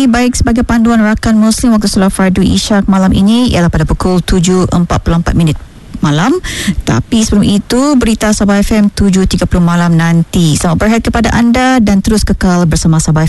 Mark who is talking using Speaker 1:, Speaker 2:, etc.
Speaker 1: baik sebagai panduan rakan Muslim waktu solat fardu Isyak malam ini ialah pada pukul 7.44 malam. Tapi sebelum itu, berita Sabah FM 7.30 malam nanti. Selamat berhari kepada anda dan terus kekal bersama Sabah FM.